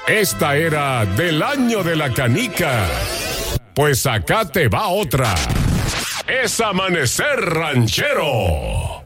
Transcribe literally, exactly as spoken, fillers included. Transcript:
Esta era del año de la canica. Pues acá te va otra. Es Amanecer Ranchero.